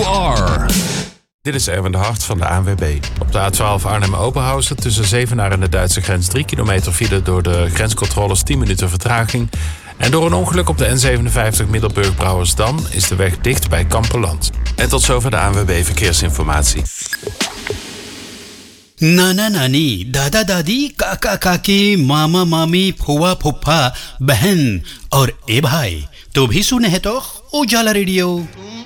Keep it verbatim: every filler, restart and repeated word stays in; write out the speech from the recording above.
you are. Dit is Erwin de Hart van de A N W B. Op de A twaalf Arnhem-Oberhausen tussen Zevenaar en de Duitse grens drie kilometer file door de grenscontroles tien minuten vertraging. En door een ongeluk op de N zevenenvijftig Middelburg-Brouwersdam is de weg dicht bij Kamperland. En tot zover de A N W B Verkeersinformatie. नाना नानी, दादा दादी, काका काकी, मामा मामी, फुआ फुफ्फा, बहन और ए भाई तो भी सुने हैं तो उजाला रेडियो।